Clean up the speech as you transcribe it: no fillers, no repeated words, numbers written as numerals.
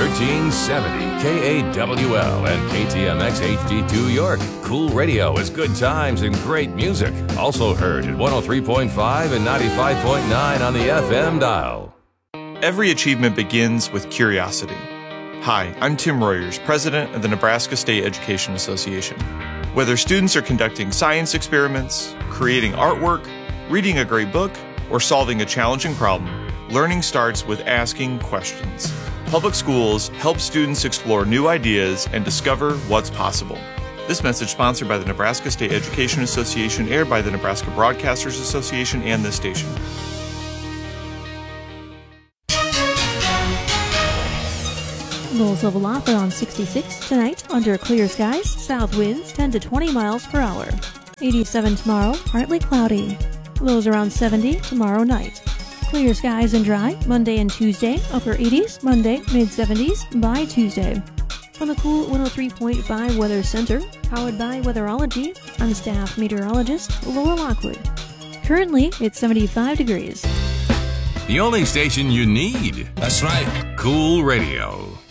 1370 KAWL and KTMX HD2 York. Cool radio is good times and great music. Also heard at 103.5 and 95.9 on the FM dial. Every achievement begins with curiosity. Hi, I'm Tim Royers, president of the Nebraska State Education Association. Whether students are conducting science experiments, creating artwork, reading a great book, or solving a challenging problem, learning starts with asking questions. Public schools help students explore new ideas and discover what's possible. This message sponsored by the Nebraska State Education Association, aired by the Nebraska Broadcasters Association and this station. Lows level off around 66 tonight under clear skies, south winds 10 to 20 miles per hour. 87 tomorrow, partly cloudy. Lows around 70 tomorrow night. Clear skies and dry Monday and Tuesday, upper 80s, Monday, mid-70s by Tuesday. From the Cool 103.5 Weather Center, powered by Weatherology, I'm staff meteorologist Laura Lockwood. Currently, it's 75 degrees. The only station you need. That's right. Cool Radio.